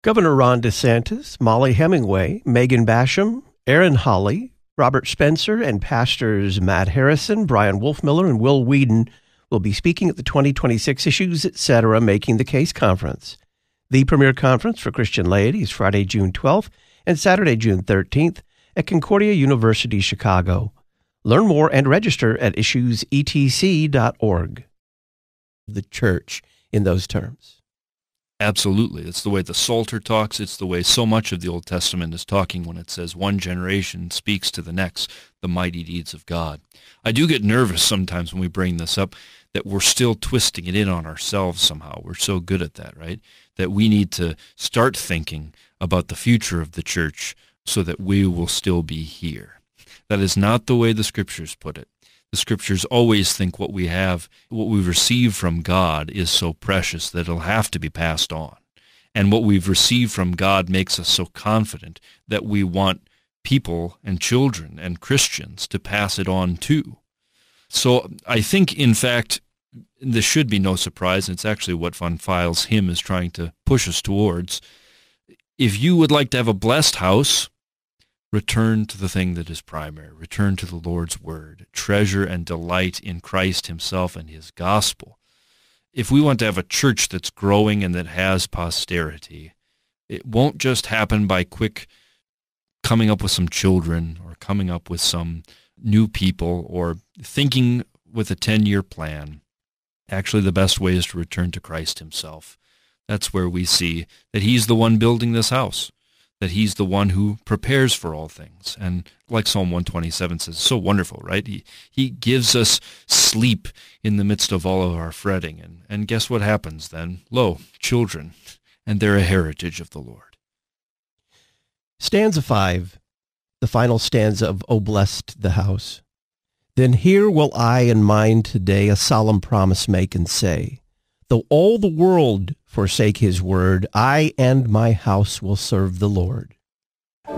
Governor Ron DeSantis, Molly Hemingway, Megan Basham, Aaron Hawley, Robert Spencer, and pastors Matt Harrison, Brian Wolfmiller, and Will Whedon will be speaking at the 2026 Issues Etc. Making the Case Conference. The premier conference for Christian laity is Friday, June 12th and Saturday, June 13th at Concordia University, Chicago. Learn more and register at issuesetc.org. The church in those terms. Absolutely. It's the way the Psalter talks. It's the way so much of the Old Testament is talking when it says one generation speaks to the next the mighty deeds of God. I do get nervous sometimes when we bring this up that we're still twisting it in on ourselves somehow. We're so good at that, right? That we need to start thinking about the future of the church so that we will still be here. That is not the way the Scriptures put it. The Scriptures always think what we have, what we've received from God is so precious that it'll have to be passed on. And what we've received from God makes us so confident that we want people and children and Christians to pass it on too. So I think, in fact, this should be no surprise, and it's actually what Von Pfeil's hymn is trying to push us towards. If you would like to have a blessed house, return to the thing that is primary. Return to the Lord's Word. Treasure and delight in Christ Himself and His gospel. If we want to have a church that's growing and that has posterity, it won't just happen by quick coming up with some children or coming up with some new people or thinking with a 10-year plan. Actually, the best way is to return to Christ Himself. That's where we see that He's the one building this house, that He's the one who prepares for all things. And like Psalm 127 says, so wonderful, right? He gives us sleep in the midst of all of our fretting. And guess what happens then? Lo, children, and they're a heritage of the Lord. Stanza 5, the final stanza of O Blessed the House. Then here will I and mine today a solemn promise make and say, though all the world forsake His word, I and my house will serve the Lord.